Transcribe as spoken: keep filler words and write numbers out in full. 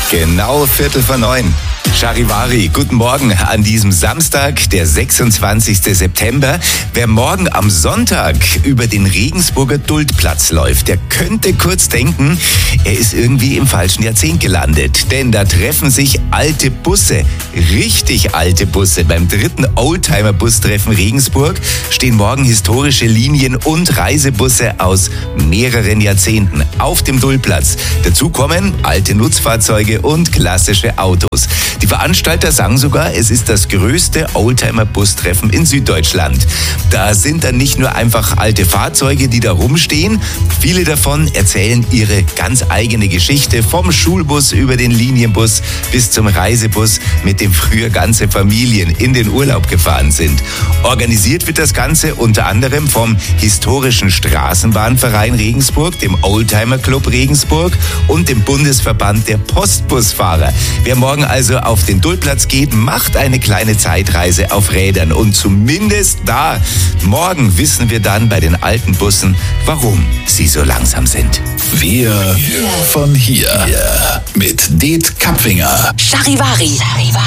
Genau Viertel vor neun. Charivari, guten Morgen an diesem Samstag, der sechsundzwanzigsten September. Wer morgen am Sonntag über den Regensburger Duldplatz läuft, der könnte kurz denken, er ist irgendwie im falschen Jahrzehnt gelandet. Denn da treffen sich alte Busse, richtig alte Busse. Beim dritten Oldtimer-Bustreffen Regensburg stehen morgen historische Linien und Reisebusse aus mehreren Jahrzehnten auf dem Duldplatz. Dazu kommen alte Nutzfahrzeuge und klassische Autos. Die Veranstalter sagen sogar, es ist das größte Oldtimer-Bustreffen in Süddeutschland. Da sind dann nicht nur einfach alte Fahrzeuge, die da rumstehen. Viele davon erzählen ihre ganz eigene Geschichte, vom Schulbus über den Linienbus bis zum Reisebus, mit dem früher ganze Familien in den Urlaub gefahren sind. Organisiert wird das Ganze unter anderem vom historischen Straßenbahnverein Regensburg, dem Oldtimer Club Regensburg und dem Bundesverband der Postbusfahrer. Wer morgen also auf den Duldplatz geht, macht eine kleine Zeitreise auf Rädern. Und zumindest da, morgen wissen wir dann bei den alten Bussen, warum sie so langsam sind. Wir von hier. Mit Det Kapfinger. Charivari. Charivari.